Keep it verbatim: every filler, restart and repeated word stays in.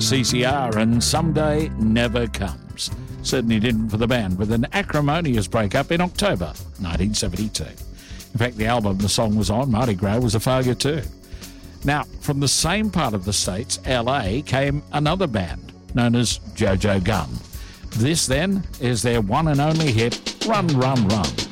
C C R and Someday Never Comes. Certainly didn't for the band, with an acrimonious breakup in October nineteen seventy-two. In fact, the album the song was on, Mardi Gras, was a failure too. Now, from the same part of the States, L A, came another band known as JoJo Gunn. This, then, is their one and only hit, Run, Run, Run.